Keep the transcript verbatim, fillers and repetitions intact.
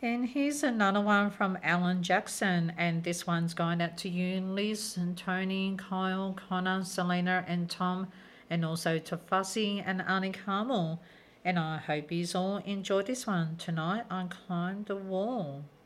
And here's another one from Alan Jackson. And this one's going out to you, Liz and Tony, Kyle, Connor, Selena, and Tom, and also to Fussy and Auntie Carmel. And I hope you all enjoyed this one. Tonight I climbed the wall.